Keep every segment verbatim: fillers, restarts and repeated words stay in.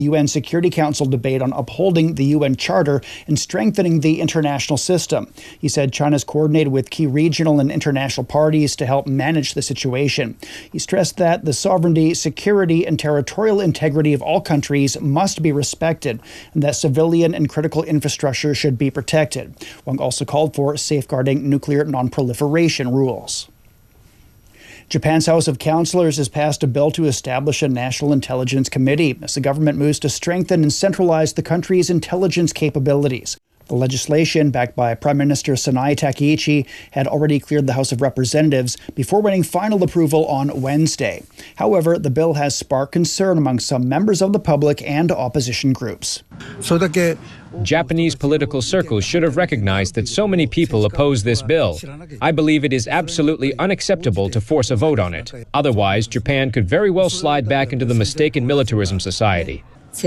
U N Security Council debate on upholding the U N Charter and strengthening the international system. He said China's coordinated with key regional and international parties to help manage the situation. He stressed that the sovereignty, security, and territorial integrity of all countries must be respected, and that civilian and critical infrastructure should be protected. Wang also called for safeguarding nuclear non-proliferation rules. Japan's House of Councillors has passed a bill to establish a National Intelligence Committee as the government moves to strengthen and centralize the country's intelligence capabilities. The legislation, backed by Prime Minister Sanae Takaichi, had already cleared the House of Representatives before winning final approval on Wednesday. However, the bill has sparked concern among some members of the public and opposition groups. Japanese political circles should have recognized that so many people oppose this bill. I believe it is absolutely unacceptable to force a vote on it. Otherwise, Japan could very well slide back into the mistaken militarism society.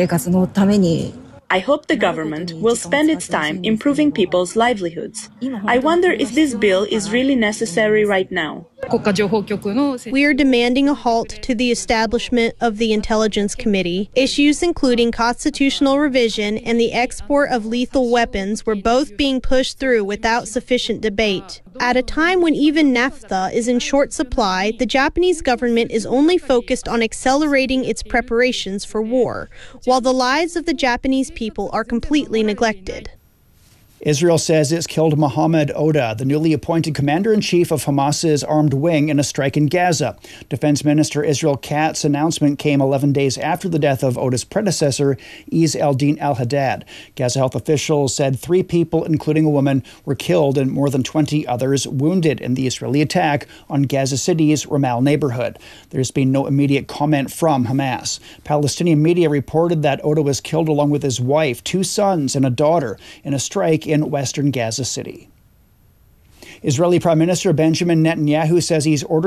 I hope the government will spend its time improving people's livelihoods. I wonder if this bill is really necessary right now. We are demanding a halt to the establishment of the Intelligence Committee. Issues including constitutional revision and the export of lethal weapons were both being pushed through without sufficient debate. At a time when even naphtha is in short supply, the Japanese government is only focused on accelerating its preparations for war, while the lives of the Japanese people are completely neglected. Israel says it's killed Mohammed Oda, the newly appointed commander-in-chief of Hamas's armed wing, in a strike in Gaza. Defense Minister Israel Katz's announcement came eleven days after the death of Oda's predecessor, Izz al-Din al-Haddad. Gaza health officials said three people, including a woman, were killed and more than twenty others wounded in the Israeli attack on Gaza City's Ramal neighborhood. There's been no immediate comment from Hamas. Palestinian media reported that Oda was killed along with his wife, two sons, and a daughter in a strike in western Gaza City. Israeli Prime Minister Benjamin Netanyahu says he's ordered